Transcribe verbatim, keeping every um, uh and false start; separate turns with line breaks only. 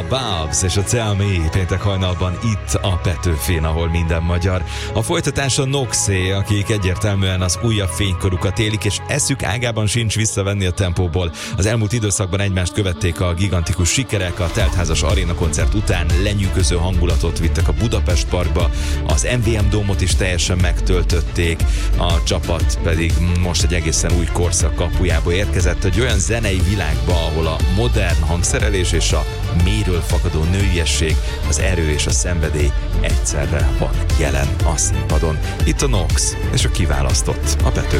a Babs és a Tell Me péntek hajnalban itt a Petőfén, ahol minden magyar. A folytatás a Noxé, akik egyértelműen az újabb fénykorukat élik, és eszük ágában sincs visszavenni a tempóból. Az elmúlt időszakban egymást követték a gigantikus sikerek, a teltházas aréna koncert után lenyűgöző hangulatot vittek a Budapest Parkba, az em vé em Dómot is teljesen megtöltötték, a csapat pedig most egy egészen új korszak kapujába érkezett, egy olyan zenei világba, ahol a modern hangszerelés és a mélyről fakadó nőiesség, az erő és a szenvedély egyszerre van jelen a színpadon. Itt a Nox és a kiválasztott a Petőfi.